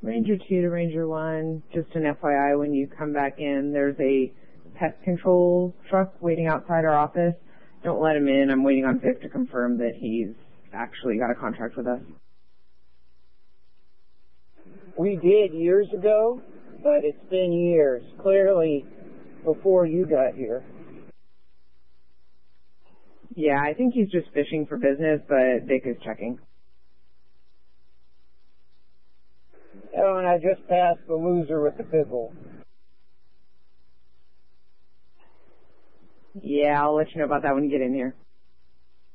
Ranger 2 to Ranger 1, just an FYI, when you come back in, there's a pest control truck waiting outside our office. Don't let him in. I'm waiting on Vic to confirm that he's actually got a contract with us. We did years ago, but it's been years, clearly before you got here. Yeah, I think he's just fishing for business, but Vic is checking. Oh, and I just passed the loser with the pickle. Yeah, I'll let you know about that when you get in here.